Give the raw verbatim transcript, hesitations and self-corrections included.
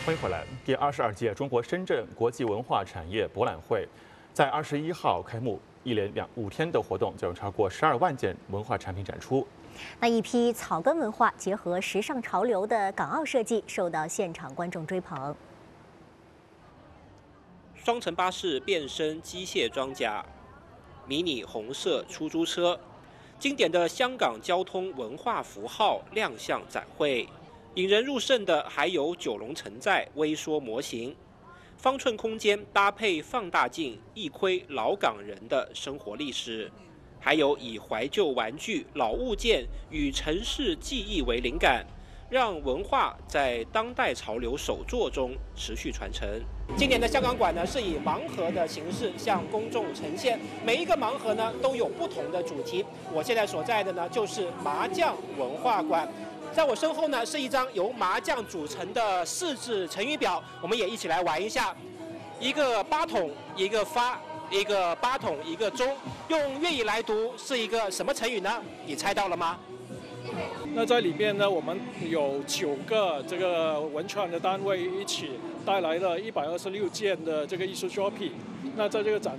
欢迎回来。第二十二届中国深圳国际文化产业博览会在二十一号开幕，一连两五天的活动，将有超过十二万件文化产品展出。 那一批草根文化结合时尚潮流的港澳设计受到现场观众追捧。 双层巴士变身机械装甲，迷你红色出租车，经典的香港交通文化符号亮相展会。引人入胜的还有九龙城寨微缩模型，方寸空间搭配放大镜，一窥老港人的生活历史。还有以怀旧玩具、老物件与城市记忆为灵感，让文化在当代潮流手作中持续传承。今年的香港馆呢，是以盲盒的形式向公众呈现，每一个盲盒呢都有不同的主题。我现在所在的呢就是麻将文化馆。在我身后呢，是一张由麻将组成的四字成语表，我们也一起来玩一下。一个八筒，一个发，一个八筒，一个中，用粤语来读是一个什么成语呢？你猜到了吗？ 那在里面呢，我们有九个这个文创的单位一起带来了一百二十六件的这个艺术作品。那在这个展